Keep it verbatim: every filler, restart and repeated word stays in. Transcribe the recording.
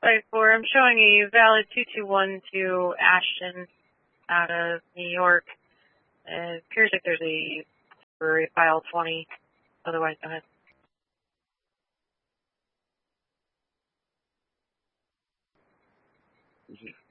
five four, I'm showing a valid two two one to Ashton out of New York. It appears like there's a temporary file twenty. Otherwise, go ahead. Mm-hmm.